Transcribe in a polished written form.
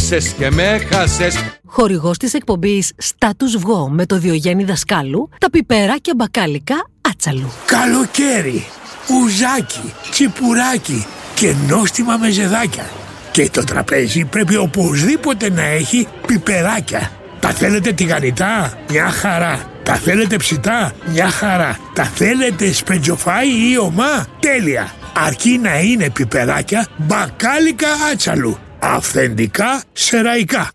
Έσες και με χάσες. Χορηγός της εκπομπής Status Βγω με το Διογέννη Δασκάλου, τα πιπεράκια μπακάλικα Άτσαλου. Καλοκαίρι, ουζάκι, τσιπουράκι και νόστιμα μεζεδάκια. Και το τραπέζι πρέπει οπωσδήποτε να έχει πιπεράκια. Τα θέλετε τηγανιτά? Μια χαρά. Τα θέλετε ψητά? Μια χαρά. Τα θέλετε σπεντζοφάι ή ομά? Τέλεια. Αρκεί να είναι πιπεράκια μπακάλικα Άτσαλου. Αυθεντικά σεραϊκά.